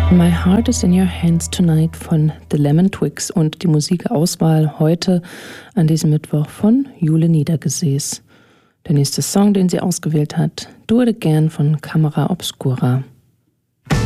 My Heart is in Your Hands Tonight von The Lemon Twigs und die Musikauswahl heute an diesem Mittwoch von Jule Niedergesäß. Der nächste Song, den sie ausgewählt hat, Do It Again von Camera Obscura.